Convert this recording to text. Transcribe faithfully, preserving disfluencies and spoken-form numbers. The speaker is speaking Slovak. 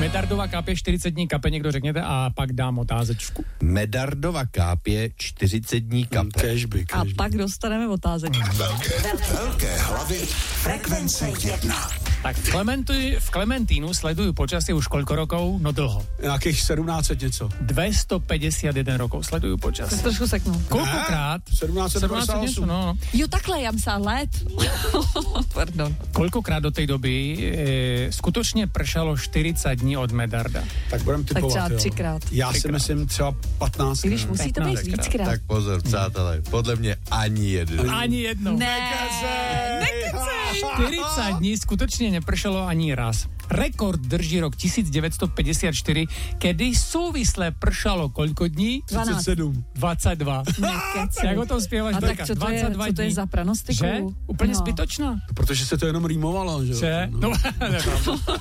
Medardova kápě čtyřicet dní kape, někdo řekněte a pak dám otázečku. Medardova kápě čtyřicet dní kape. Kežby, kežby. A pak dostaneme otázečku. Velké, velké hlavy. Frekvence jedna. Tak v, Klementu, v Klementínu sleduju počasie už koľko rokov? No dlho. Nějakých sedmnáct něco. dvestopäťdesiatjeden rokov sleduju To počasie. trošku seknu. Koľkokrát? sedmnáct devadesát osm. niečo, no, no. Jo, takhle, já myslela let. Pardon. Koľkokrát do tej doby e, skutočne pršalo štyridsať dní od Medarda? Tak budeme typovat, třeba jo. třikrát. Já si Třikrát. myslím třeba patnáct. I když musí to být pätnásť víckrát. Tak pozor, přátelé, podle mě ani jeden. Ani jedno. Ne, štyridsať dní skutočne nepršalo ani raz. Rekord drží rok devätnásťstopäťdesiatštyri, kedy súvisle pršalo koľko dní? dvanáct. sedm. dvadsaťdva. Nekecej. Jak o tom spievaš, A tak Berka? co to je, dvadsaťdva co to je dní. za pranostiku? Že? Úplne No. zbytočná. Protože se to jenom rýmovalo, že jo? Že? No. No,